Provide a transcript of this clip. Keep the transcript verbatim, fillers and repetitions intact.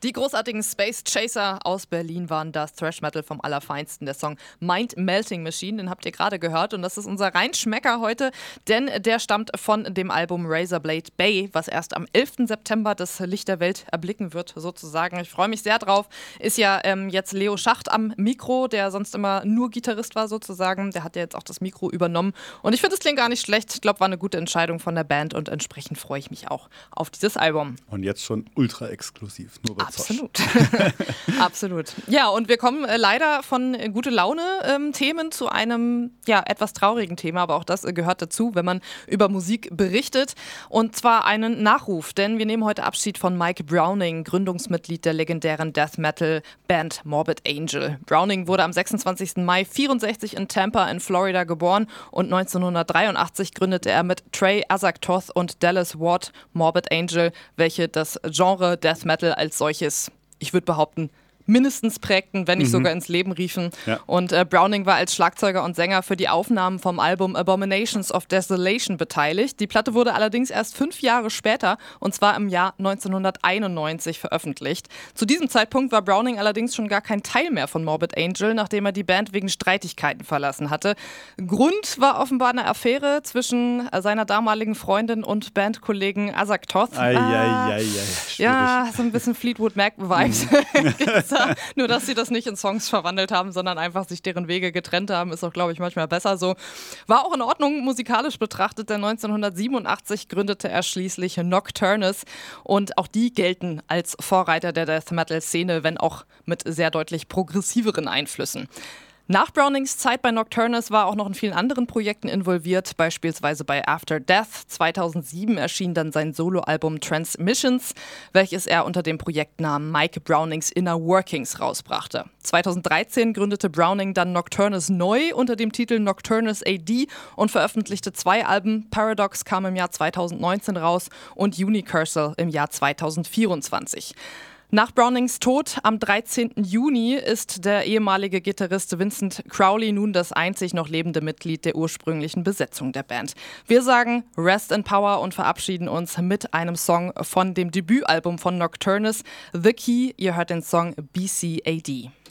Die großartigen Space Chaser aus Berlin waren das Thrash Metal vom Allerfeinsten. Der Song Mind Melting Machine, den habt ihr gerade gehört. Und das ist unser Reinschmecker heute, denn der stammt von dem Album Razorblade Bay, was erst am elften September das Licht der Welt erblicken wird, sozusagen. Ich freue mich sehr drauf. Ist ja ähm, jetzt Leo Schacht am Mikro, der sonst immer nur Gitarrist war, sozusagen. Der hat ja jetzt auch das Mikro übernommen. Und ich finde, es klingt gar nicht schlecht. Ich glaube, war eine gute Entscheidung von der Band und entsprechend freue ich mich auch auf dieses Album. Und jetzt schon ultra exklusiv. Nur bei Absolut. Absolut. Ja, und wir kommen äh, leider von äh, gute Laune-Themen ähm, zu einem ja, etwas traurigen Thema, aber auch das äh, gehört dazu, wenn man über Musik berichtet. Und zwar einen Nachruf, denn wir nehmen heute Abschied von Mike Browning, Gründungsmitglied der legendären Death Metal Band Morbid Angel. Browning wurde am sechsundzwanzigsten Mai vierundsechzig in Tampa in Florida geboren und neunzehnhundertdreiundachtzig gründete er mit Trey Azagthoth und Dallas Ward Morbid Angel, welche das Genre Death Metal als solches, ich würde behaupten, mindestens prägten, wenn nicht mhm. sogar ins Leben riefen. Ja. Und äh, Browning war als Schlagzeuger und Sänger für die Aufnahmen vom Album Abominations of Desolation beteiligt. Die Platte wurde allerdings erst fünf Jahre später, und zwar im Jahr neunzehnhunderteinundneunzig, veröffentlicht. Zu diesem Zeitpunkt war Browning allerdings schon gar kein Teil mehr von Morbid Angel, nachdem er die Band wegen Streitigkeiten verlassen hatte. Grund war offenbar eine Affäre zwischen äh, seiner damaligen Freundin und Bandkollegen Azagthoth. Ei, ah, ei, ei, ei, ja, so ein bisschen Fleetwood Mac-Vibes. Nur, dass sie das nicht in Songs verwandelt haben, sondern einfach sich deren Wege getrennt haben, ist auch, glaube ich, manchmal besser so. War auch in Ordnung musikalisch betrachtet, denn neunzehnhundertsiebenundachtzig gründete er schließlich Nocturnus und auch die gelten als Vorreiter der Death-Metal-Szene, wenn auch mit sehr deutlich progressiveren Einflüssen. Nach Brownings Zeit bei Nocturnus war er auch noch in vielen anderen Projekten involviert, beispielsweise bei After Death. zweitausendsieben erschien dann sein Soloalbum Transmissions, welches er unter dem Projektnamen Mike Brownings Inner Workings rausbrachte. zweitausenddreizehn gründete Browning dann Nocturnus neu unter dem Titel Nocturnus A D und veröffentlichte zwei Alben. Paradox kam im Jahr zweitausendneunzehn raus und Unicursal im Jahr zweitausendvierundzwanzig. Nach Brownings Tod am dreizehnten Juni ist der ehemalige Gitarrist Vincent Crowley nun das einzig noch lebende Mitglied der ursprünglichen Besetzung der Band. Wir sagen Rest in Power und verabschieden uns mit einem Song von dem Debütalbum von Nocturnus, The Key. Ihr hört den Song B C A D.